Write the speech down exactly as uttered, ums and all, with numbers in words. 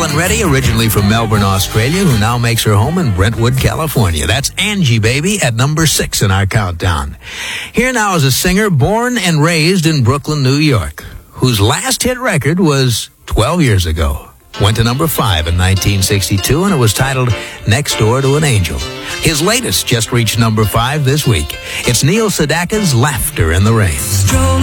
and Ready, originally from Melbourne, Australia, who now makes her home in Brentwood, California. That's Angie Baby at number six in our countdown. Here now is a singer born and raised in Brooklyn, New York, whose last hit record was twelve years ago. Went to number five in nineteen sixty-two, and it was titled Next Door to an Angel. His latest just reached number five this week. It's Neil Sedaka's Laughter in the Rain.